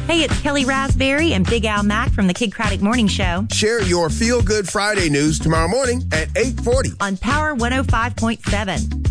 Hey, it's Kelly Raspberry and Big Al Mack from the Kid Craddock Morning Show. Share your Feel Good Friday news tomorrow morning at 8:40 on Power 105.7.